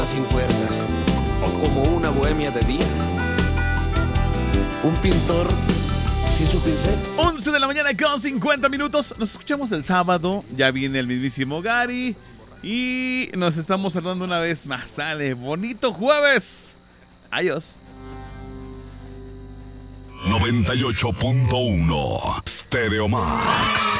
sin cuerdas, o como una bohemia de día, un pintor sin su pincel. 11 de la mañana con 50 minutos. Nos escuchamos el sábado. Ya viene el mismísimo Gary. Y nos estamos saludando una vez más. Sale, bonito jueves. Adiós. 98.1 Stereo Max.